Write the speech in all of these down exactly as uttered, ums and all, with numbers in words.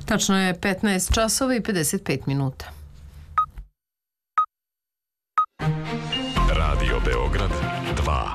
Tačno je petnaest časova i pedeset pet minuta. Radio Beograd dva.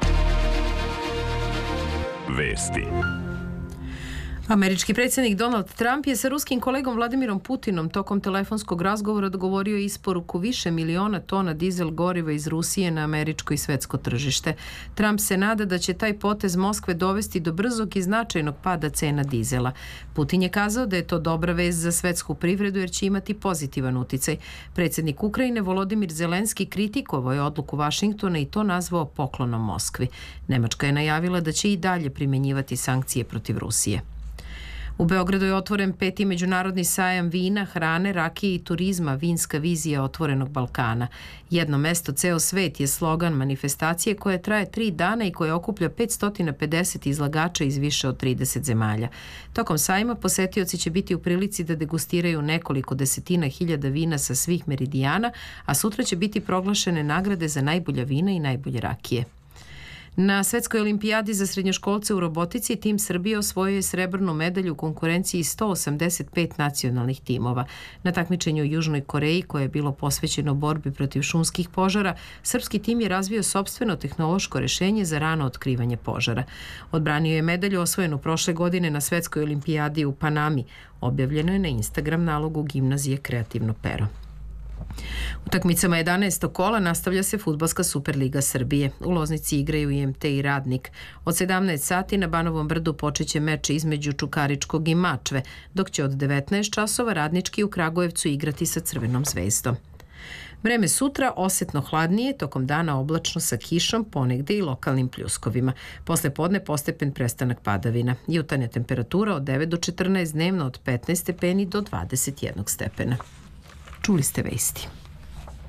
Vesti. Američki predsjednik Donald Trump je sa ruskim kolegom Vladimirom Putinom tokom telefonskog razgovora dogovorio isporuku više miliona tona dizel goriva iz Rusije na američko i svetsko tržište. Trump se nada da će taj potez Moskve dovesti do brzog i značajnog pada cena dizela. Putin je kazao da je to dobra vest za svetsku privredu jer će imati pozitivan uticaj. Predsjednik Ukrajine Volodimir Zelenski kritikovao je odluku Vašingtona i to nazvao poklonom Moskvi. Nemačka je najavila da će i dalje primjenjivati sankcije protiv Rusije. U Beogradu je otvoren peti međunarodni sajam vina, hrane, rakije i turizma Vinska vizija otvorenog Balkana. Jedno mesto, ceo svet je slogan manifestacije koja traje tri dana i koja okuplja petsto pedeset izlagača iz više od trideset zemalja. Tokom sajma posetioci će biti u prilici da degustiraju nekoliko desetina hiljada vina sa svih meridijana, a sutra će biti proglašene nagrade za najbolja vina i najbolje rakije. Na Svetskoj olimpijadi za srednjoškolce u robotici tim Srbije osvojio je srebrnu medalju u konkurenciji sto osamdeset pet nacionalnih timova. Na takmičenju u Južnoj Koreji, koje je bilo posvećeno borbi protiv šumskih požara, srpski tim je razvio sopstveno tehnološko rešenje za rano otkrivanje požara. Odbranio je medalju osvojenu prošle godine na Svetskoj olimpijadi u Panami. Objavljeno je na Instagram nalogu gimnazije Kreativno pero. U takmicama jedanaestog kola nastavlja se Fudbalska Superliga Srbije. U Loznici igraju I M T i Radnik. Od sedamnaest sati na Banovom brdu počeće meč između Čukaričkog i Mačve, dok će od devetnaest časova Radnički u Kragujevcu igrati sa Crvenom zvezdom. Vreme sutra osetno hladnije, tokom dana oblačno sa kišom, ponegde i lokalnim pljuskovima. Posle podne postepen prestanak padavina. Jutarnja temperatura od devet do četrnaest, dnevno od petnaest stepeni do dvadeset jedan stepena. Čuli ste vesti.